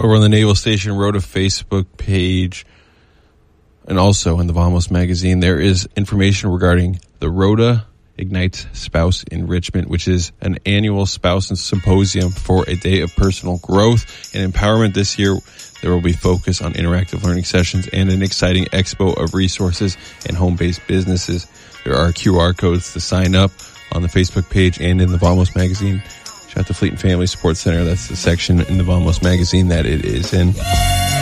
Over on the Naval Station Rota Facebook page and also in the Vamos magazine, there is information regarding the Rota Ignites Spouse Enrichment, which is an annual spouse and symposium for a day of personal growth and empowerment. This year, there will be focus on interactive learning sessions and an exciting expo of resources and home-based businesses. There are QR codes to sign up on the Facebook page and in the Vamos magazine. Shout out to Fleet and Family Support Center. That's the section in the Vamos magazine that it is in.